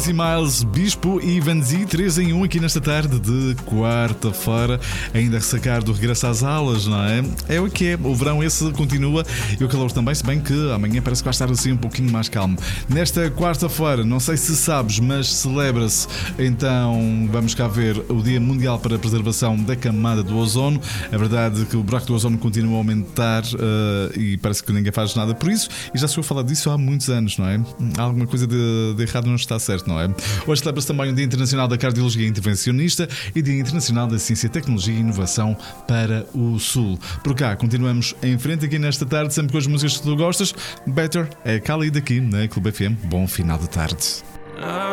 Easy Miles, Bispo e Vanzi, 3 em 1 aqui nesta tarde de quarta-feira, ainda a ressacar do regresso às aulas, não é? É o que é, o verão esse continua e o calor também, se bem que amanhã parece que vai estar assim um pouquinho mais calmo. Nesta quarta-feira, não sei se sabes, mas celebra-se, então vamos cá ver, o Dia Mundial para a Preservação da Camada do Ozono. É verdade que o buraco do ozono continua a aumentar e parece que ninguém faz nada por isso, e já se ouviu falar disso há muitos anos, não é? Alguma coisa de errado não está certo, não é? Hoje celebra-se também o Dia Internacional da Cardiologia Intervencionista e Dia Internacional da Ciência, Tecnologia e Inovação para o Sul. Por cá, continuamos em frente aqui nesta tarde, sempre com as músicas que tu gostas. Better é Khalid aqui na Clube FM. Bom final de tarde.